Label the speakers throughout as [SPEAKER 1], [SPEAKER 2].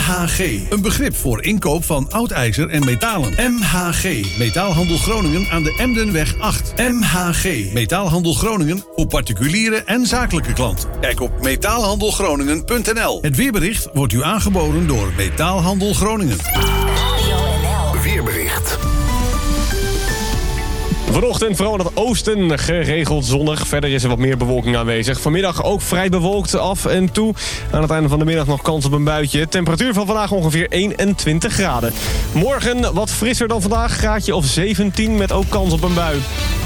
[SPEAKER 1] MHG, een begrip voor inkoop van oud ijzer en metalen. MHG, Metaalhandel Groningen aan de Emdenweg 8. MHG, Metaalhandel Groningen voor particuliere en zakelijke klanten. Kijk op metaalhandelgroningen.nl. Het weerbericht wordt u aangeboden door Metaalhandel Groningen.
[SPEAKER 2] Weerbericht.
[SPEAKER 3] Vanochtend vooral in het oosten geregeld zonnig. Verder is er wat meer bewolking aanwezig. Vanmiddag ook vrij bewolkt af en toe. Aan het einde van de middag nog kans op een buitje. Temperatuur van vandaag ongeveer 21 graden. Morgen wat frisser dan vandaag. Graadje of 17 met ook kans op een bui.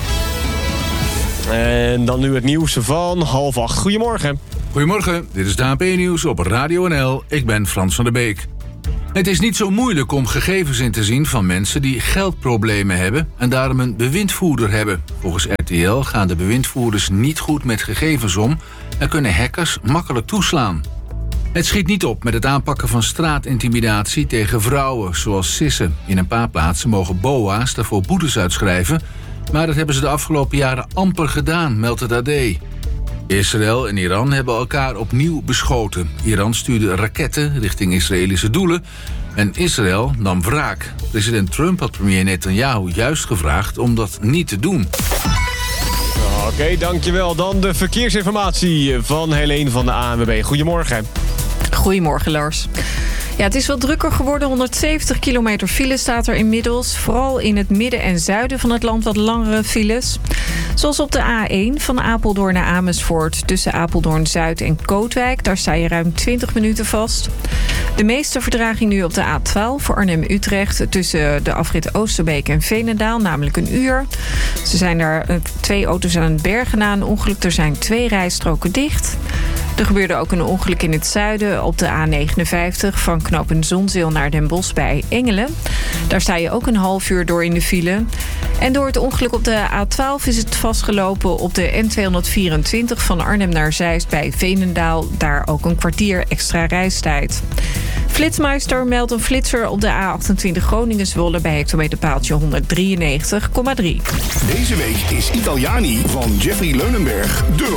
[SPEAKER 3] En dan nu het nieuws van 7:30. Goedemorgen.
[SPEAKER 4] Goedemorgen, dit is de HP-nieuws op Radio NL. Ik ben Frans van der Beek. Het is niet zo moeilijk om gegevens in te zien van mensen die geldproblemen hebben en daarom een bewindvoerder hebben. Volgens RTL gaan de bewindvoerders niet goed met gegevens om en kunnen hackers makkelijk toeslaan. Het schiet niet op met het aanpakken van straatintimidatie tegen vrouwen, zoals sissen. In een paar plaatsen mogen BOA's daarvoor boetes uitschrijven, maar dat hebben ze de afgelopen jaren amper gedaan, meldt het AD. Israël en Iran hebben elkaar opnieuw beschoten. Iran stuurde raketten richting Israëlische doelen en Israël nam wraak. President Trump had premier Netanyahu juist gevraagd om dat niet te doen.
[SPEAKER 3] Oké, dankjewel. Dan de verkeersinformatie van Helene van de ANWB. Goedemorgen.
[SPEAKER 5] Goedemorgen, Lars. Ja, het is wat drukker geworden. 170 kilometer file staat er inmiddels. Vooral in het midden en zuiden van het land wat langere files. Zoals op de A1 van Apeldoorn naar Amersfoort. Tussen Apeldoorn-Zuid en Kootwijk. Daar sta je ruim 20 minuten vast. De meeste vertraging nu op de A12 voor Arnhem-Utrecht. Tussen de afrit Oosterbeek en Veenendaal. Namelijk een uur. Ze zijn daar 2 auto's aan het bergen na een ongeluk. Er zijn 2 rijstroken dicht. Er gebeurde ook een ongeluk in het zuiden op de A59... van knooppunt Zonzeel naar Den Bosch bij Engelen. Daar sta je ook een half uur door in de file. En door het ongeluk op de A12 is het vastgelopen op de N224... van Arnhem naar Zeist bij Veenendaal. Daar ook een kwartier extra reistijd. Flitsmeister meldt een flitser op de A28 Groningen-Zwolle... bij hectometerpaaltje 193,3.
[SPEAKER 2] Deze week is Italiani van Jeffrey Leunenberg de